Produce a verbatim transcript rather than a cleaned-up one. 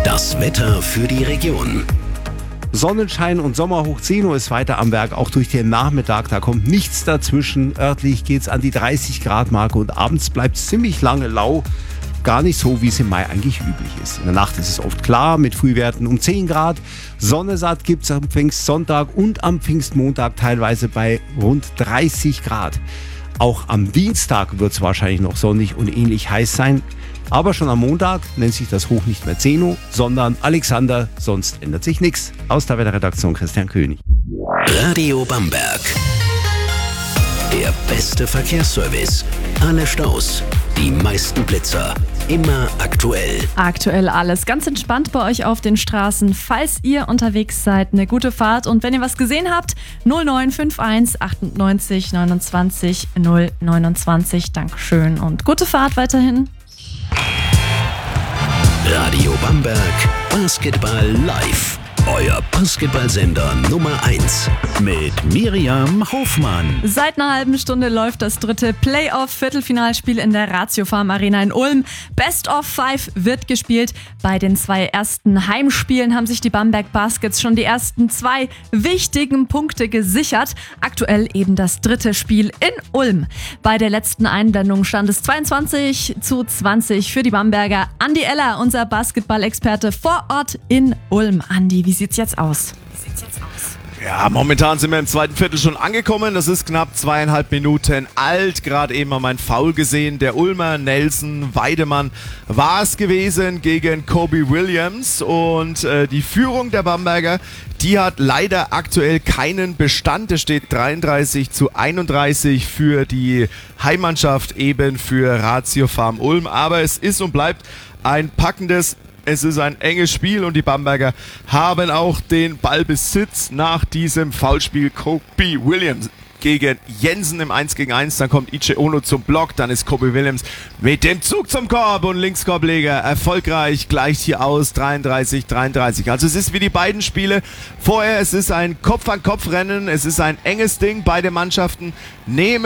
Das Wetter für die Region. Sonnenschein und Sommerhoch zehn Uhr ist weiter am Werk, auch durch den Nachmittag. Da kommt nichts dazwischen. Örtlich geht es an die dreißig Grad Marke und abends bleibt es ziemlich lange lau. Gar nicht so, wie es im Mai eigentlich üblich ist. In der Nacht ist es oft klar mit Frühwerten um zehn Grad. Sonne satt gibt es am Pfingstsonntag und am Pfingstmontag teilweise bei rund dreißig Grad. Auch am Dienstag wird es wahrscheinlich noch sonnig und ähnlich heiß sein. Aber schon am Montag nennt sich das Hoch nicht mehr Zeno, sondern Alexander, sonst ändert sich nichts. Aus der Wetterredaktion Christian König. Radio Bamberg. Der beste Verkehrsservice. Alle Staus, die meisten Blitzer. Immer aktuell. Aktuell alles. Ganz entspannt bei euch auf den Straßen. Falls ihr unterwegs seid, eine gute Fahrt. Und wenn ihr was gesehen habt, null neun fünf eins achtundneunzig neunundzwanzig null neunundzwanzig. Dankeschön und gute Fahrt weiterhin. Radio Bamberg, Basketball live. Euer Basketballsender Nummer eins mit Miriam Hofmann. Seit einer halben Stunde läuft das dritte Playoff-Viertelfinalspiel in der Ratio Farm Arena in Ulm. Best of Five wird gespielt. Bei den zwei ersten Heimspielen haben sich die Bamberg Baskets schon die ersten zwei wichtigen Punkte gesichert. Aktuell eben das dritte Spiel in Ulm. Bei der letzten Einblendung stand es zweiundzwanzig zu zwanzig für die Bamberger. Andi Eller, unser Basketball-Experte vor Ort in Ulm. Andi, wie Wie sieht's jetzt aus? Wie sieht's jetzt aus? Ja, momentan sind wir im zweiten Viertel schon angekommen. Das ist knapp zweieinhalb Minuten alt. Gerade eben haben wir ein Foul gesehen. Der Ulmer Nelson Weidemann war es gewesen gegen Kobe Williams. Und äh, die Führung der Bamberger, die hat leider aktuell keinen Bestand. Es steht dreiunddreißig zu einunddreißig für die Heimmannschaft, eben für Ratio Farm Ulm. Aber es ist und bleibt ein packendes Es ist ein enges Spiel und die Bamberger haben auch den Ballbesitz nach diesem Foulspiel. Kobe Williams gegen Jensen im eins gegen eins. Dann kommt Iche Ono zum Block. Dann ist Kobe Williams mit dem Zug zum Korb und Linkskorbleger erfolgreich, gleicht hier aus dreiunddreißig dreiunddreißig. Also es ist wie die beiden Spiele vorher. Es ist ein Kopf-an-Kopf-Rennen. Es ist ein enges Ding. Beide Mannschaften nehmen